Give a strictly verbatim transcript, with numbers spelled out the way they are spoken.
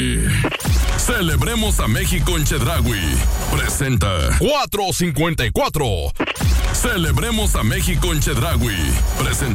Chedraui. Celebremos a México en Chedraui. Presenta cuatro cincuenta y cuatro. Celebremos a México en Chedraui. Presenta